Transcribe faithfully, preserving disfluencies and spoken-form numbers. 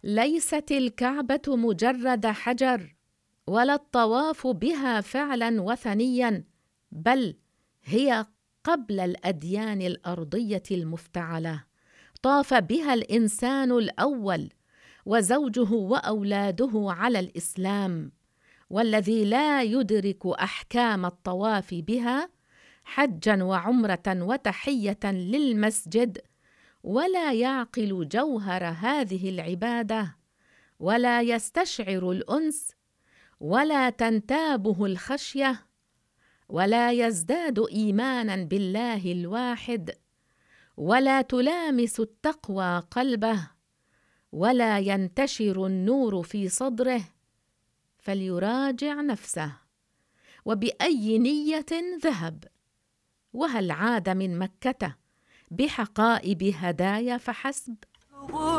ليست الكعبة مجرد حجر، ولا الطواف بها فعلا وثنيا، بل هي قبل الأديان الأرضية المفتعلة. طاف بها الإنسان الأول وزوجه وأولاده على الإسلام، والذي لا يدرك أحكام الطواف بها حجا وعمرة وتحية للمسجد، ولا يعقل جوهر هذه العبادة، ولا يستشعر الأنس، ولا تنتابه الخشية، ولا يزداد إيمانا بالله الواحد، ولا تلامس التقوى قلبه، ولا ينتشر النور في صدره، فليراجع نفسه وبأي نية ذهب. وهل عاد من مكة بحقائب هدايا فحسب؟